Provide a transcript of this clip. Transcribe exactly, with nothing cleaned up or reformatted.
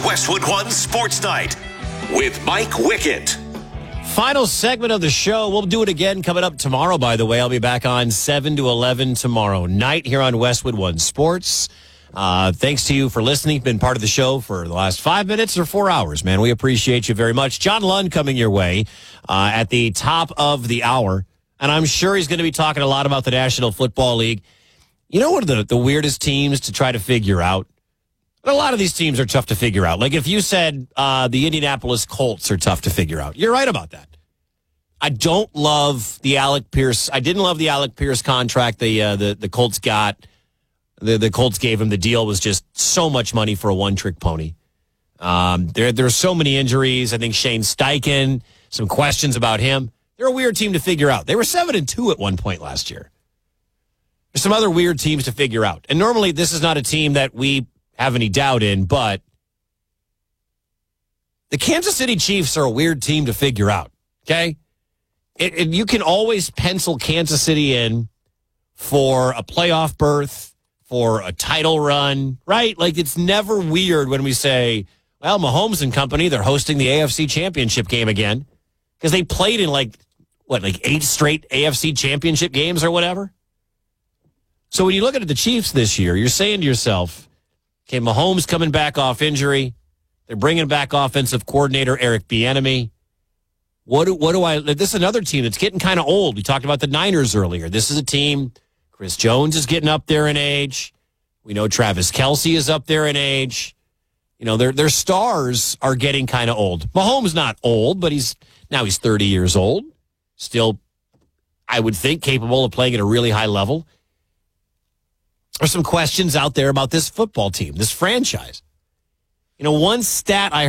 Westwood One Sports Night with Mike Wickett. Final segment of the show. We'll do it again coming up tomorrow, by the way. I'll be back on seven to eleven tomorrow night here on Westwood One Sports. Uh, thanks to you for listening. Been part of the show for the last five minutes or four hours, man. We appreciate you very much. John Lund coming your way uh, at the top of the hour. And I'm sure he's going to be talking a lot about the National Football League. You know what are the, the weirdest teams to try to figure out? A lot of these teams are tough to figure out. Like if you said uh, the Indianapolis Colts are tough to figure out, you're right about that. I don't love the Alec Pierce. I didn't love the Alec Pierce contract the uh, the, the Colts got. The, the Colts gave him. The deal was just so much money for a one-trick pony. Um, there There's so many injuries. I think Shane Steichen, some questions about him. They're a weird team to figure out. They were seven and two at one point last year. There's some other weird teams to figure out. And normally this is not a team that we have any doubt in, but the Kansas City Chiefs are a weird team to figure out, okay? It, it, you can always pencil Kansas City in for a playoff berth, for a title run, right? Like, it's never weird when we say, well, Mahomes and company, they're hosting the A F C Championship game again because they played in, like, what, like eight straight A F C Championship games or whatever? So when you look at the Chiefs this year, you're saying to yourself, okay, Mahomes coming back off injury. They're bringing back offensive coordinator Eric Bieniemy. What do, what do I... This is another team that's getting kind of old. We talked about the Niners earlier. This is a team... Chris Jones is getting up there in age. We know Travis Kelce is up there in age. You know, their their stars are getting kind of old. Mahomes not old, but he's now he's thirty years old. Still, I would think, capable of playing at a really high level. There's some questions out there about this football team, this franchise. You know, one stat I